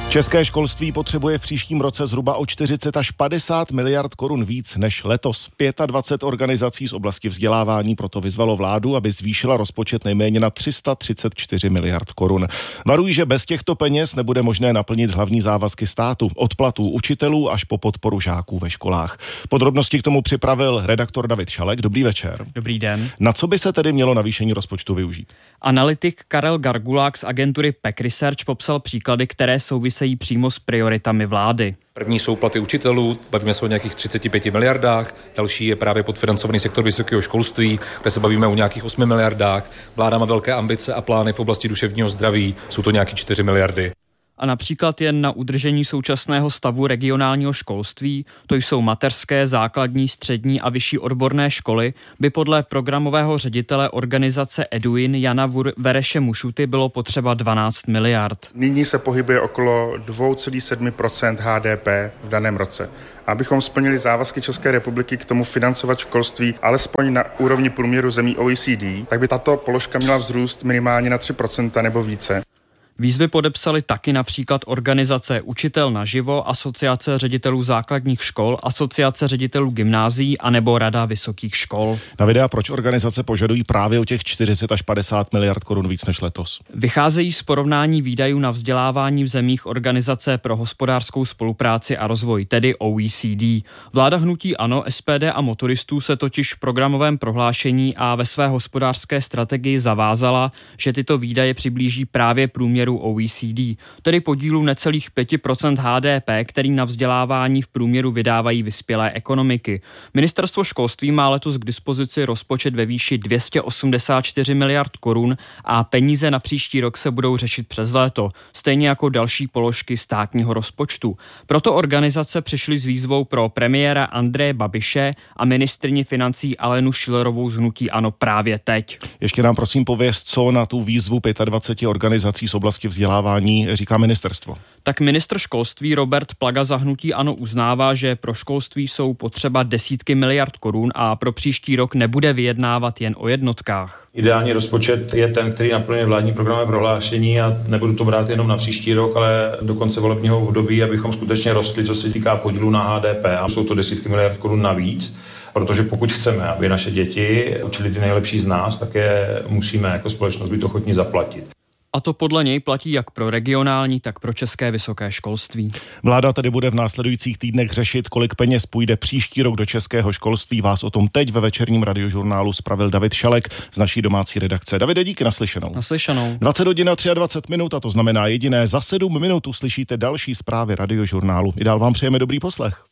České školství potřebuje v příštím roce zhruba o 40 až 50 miliard korun víc než letos. 25 organizací z oblasti vzdělávání proto vyzvalo vládu, aby zvýšila rozpočet nejméně na 334 miliard korun. Varují, že bez těchto peněz nebude možné naplnit hlavní závazky státu, od platů učitelů až po podporu žáků ve školách. Podrobnosti k tomu připravil redaktor David Šalek. Dobrý večer. Dobrý den. Na co by se tedy mělo navýšení rozpočtu využít? Analytik Karel Gargulák z agentury PEC Research popsal příklady, které souvisejí přímo s prioritami vlády. První jsou platy učitelů, bavíme se o nějakých 35 miliardách, další je právě podfinancovaný sektor vysokého školství, kde se bavíme o nějakých 8 miliardách. Vláda má velké ambice a plány v oblasti duševního zdraví, jsou to nějaké 4 miliardy. A například jen na udržení současného stavu regionálního školství, to jsou mateřské, základní, střední a vyšší odborné školy, by podle programového ředitele organizace Eduin Jana Vereše Mušuty bylo potřeba 12 miliard. Nyní se pohybuje okolo 2,7% HDP v daném roce. Abychom splnili závazky České republiky k tomu financovat školství alespoň na úrovni průměru zemí OECD, tak by tato položka měla vzrůst minimálně na 3% nebo více. Výzvy podepsali taky například organizace Učitel naživo, Asociace ředitelů základních škol, Asociace ředitelů gymnázií a nebo Rada vysokých škol. Davide, a proč organizace požadují právě o těch 40 až 50 miliard korun víc než letos? Vycházejí z porovnání výdajů na vzdělávání v zemích Organizace pro hospodářskou spolupráci a rozvoj, tedy OECD. Vláda hnutí ANO, SPD a motoristů se totiž v programovém prohlášení a ve své hospodářské strategii zavázala, že tyto výdaje přiblíží právě průměru OECD, tedy podílu necelých 5% HDP, který na vzdělávání v průměru vydávají vyspělé ekonomiky. Ministerstvo školství má letos k dispozici rozpočet ve výši 284 miliard korun a peníze na příští rok se budou řešit přes léto, stejně jako další položky státního rozpočtu. Proto organizace přišly s výzvou pro premiéra Andreje Babiše a ministryni financí Alenu Schillerovou z hnutí ANO právě teď. Ještě nám prosím pověz, co na tu výzvu 25 organizací z oblasti vzdělávání říká ministerstvo. Tak ministr školství Robert Plaga za hnutí ANO uznává, že pro školství jsou potřeba desítky miliard korun a pro příští rok nebude vyjednávat jen o jednotkách. Ideální rozpočet je ten, který naplňuje vládní programové prohlášení a nebudu to brát jenom na příští rok, ale do konce volebního období, abychom skutečně rostli, co se týká podílu na HDP. A jsou to desítky miliard korun navíc, protože pokud chceme, aby naše děti učili ty nejlepší z nás, tak je musíme jako společnost být ochotní zaplatit. A to podle něj platí jak pro regionální, tak pro české vysoké školství. Vláda tedy bude v následujících týdnech řešit, kolik peněz půjde příští rok do českého školství. Vás o tom teď ve večerním radiožurnálu zpravil David Šalek z naší domácí redakce. Davide, díky, naslyšenou. 20 hodin a 23 minut a to znamená jediné. Za 7 minut uslyšíte další zprávy radiožurnálu. I dál vám přejeme dobrý poslech.